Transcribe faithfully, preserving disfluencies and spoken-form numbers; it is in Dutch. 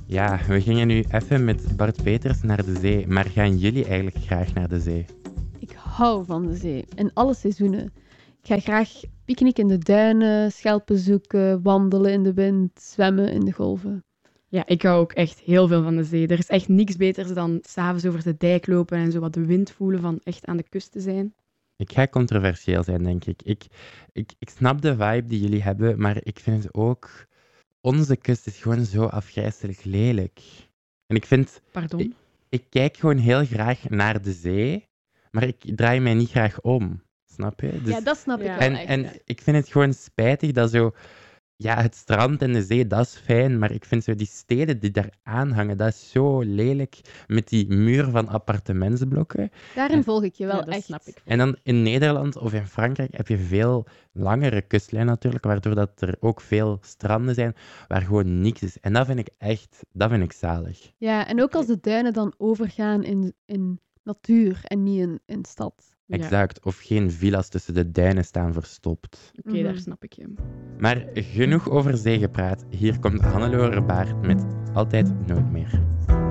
Ja, we gingen nu even met Bart Peters naar de zee, maar gaan jullie eigenlijk graag naar de zee? Ik hou van de zee, in alle seizoenen. Ik ga graag picknicken in de duinen, schelpen zoeken, wandelen in de wind, zwemmen in de golven. Ja, ik hou ook echt heel veel van de zee. Er is echt niks beters dan s'avonds over de dijk lopen en zo wat de wind voelen van echt aan de kust te zijn. Ik ga controversieel zijn, denk ik. Ik, ik. ik snap de vibe die jullie hebben, maar ik vind het ook... Onze kust is gewoon zo afgrijselijk lelijk. En ik vind... Pardon? Ik, ik kijk gewoon heel graag naar de zee, maar ik draai mij niet graag om. Snap je? Dus, ja, dat snap ja. ik wel en, echt. en ik vind het gewoon spijtig dat zo... Ja, het strand en de zee, dat is fijn, maar ik vind zo die steden die daar aan hangen, dat is zo lelijk met die muur van appartementsblokken. Daarin en- volg ik je wel Ja, dat echt. snap ik. En dan in Nederland of in Frankrijk heb je veel langere kustlijn natuurlijk, waardoor dat er ook veel stranden zijn waar gewoon niks is. En dat vind ik echt, dat vind ik zalig. Ja, en ook als de duinen dan overgaan in, in natuur en niet in, in stad. Ja. Exact. Of geen villa's tussen de duinen staan verstopt. Oké, Mhm. daar snap ik je. Maar genoeg over zee gepraat. Hier komt Hannelore Baart met Altijd Nooit Meer.